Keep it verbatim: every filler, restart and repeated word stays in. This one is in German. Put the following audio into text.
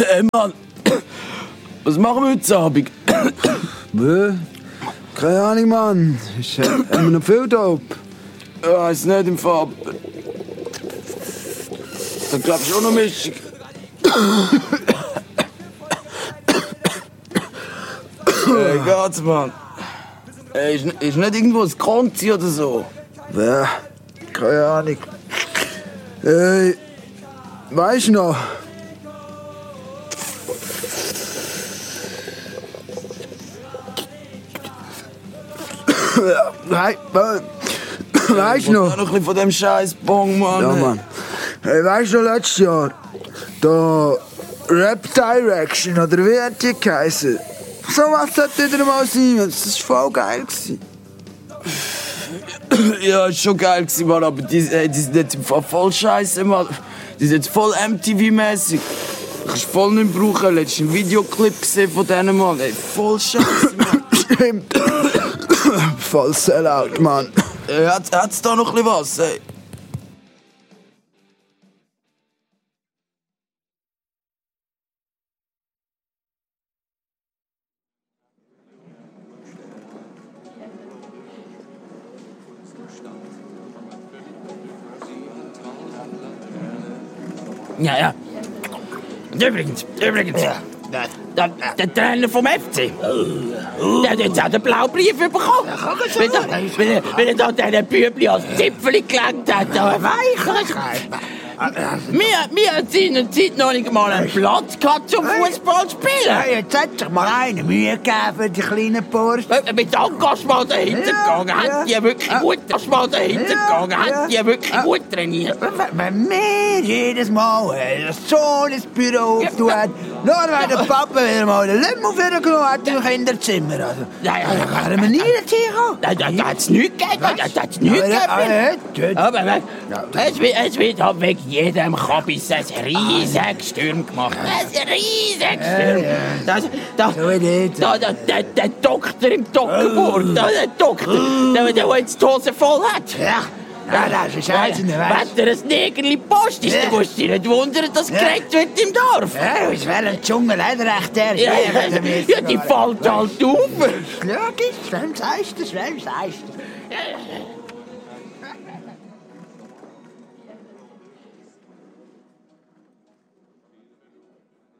Hey Mann, was machen wir heute Abend? Bö? Keine Ahnung, Mann. Ist, äh, haben wir noch viel Dope? Ja, ist nicht im Fall. Da glaub ich auch noch Mischung. Hey, geht's, Mann? Hey, ist, ist nicht irgendwo ein Konzi oder so? Ja, keine Ahnung. Hey, weißt du noch? Hey, weißt du noch? noch ein bisschen von dem scheiß Bong, Mann. Ja, Mann. Hey, weißt du noch, letztes Jahr? Da Rap Direction, oder wie hat die geheißen? So was sollte wieder mal sein, das war voll geil. Ja, ist schon geil gewesen, Mann, aber die, ey, die sind jetzt im Fall voll scheiße, Mann. Die sind jetzt voll M T V-mäßig. Kannst voll nicht brauchen. Letztens einen Videoclip gesehen von denen, Mann. Ey, voll scheiße, Mann. Stimmt. Voll Sellout, Mann. Ey, hat, hat's da noch ein bisschen was, ey? Ja, ja. Und übrigens, übrigens. Ja. Der, der Trainer vom F C. Der hat jetzt auch den Blaubrief bekommen. Ja, wenn, er, wenn, er, wenn er da diesen Bübli als Zipfeli gelangt hat, aber weich. Wir, wir haben seiner Zeit noch nicht mal einen Platz gehabt zum Fußball zu spielen. Ja, jetzt hat sich mal eine Mühe gegeben für die kleinen Burschen. Mit Engagement dahinter gegangen, Ja, hat die wirklich gut Engagement dahinter gegangen, hat die wirklich gut trainiert. Wenn wir jedes Mal äh, so ins Büro auftun, nur weil der Papa wieder mal den Lümmel vorgenommen hat im Kinderzimmer. Also, Ja, ja, ja. wären wir nie dazu gekommen. Da, da, da hat es nichts gegeben, da, da hat es nichts gegeben. Aber äh, es, wird- es wird halt wegen jedem Kabis ein riesiges Sturm gemacht. Ein riesiges Sturm. Das, da, So wie das. da, da, der, der Doktor im Dockerburg, da, der Doktor, der, der jetzt die Hose voll hat. Ja, ja, das ist Scheiße, ne, weißt Wenn er ein Negerli Post ist, dann musst du dich nicht wundern, dass geredet wird im Dorf. Ja, es wäre ein Dschungel, leider recht der. Ja, ja, ja, die fällt halt auf. Logisch, wem sagst du das, wem sagst du das?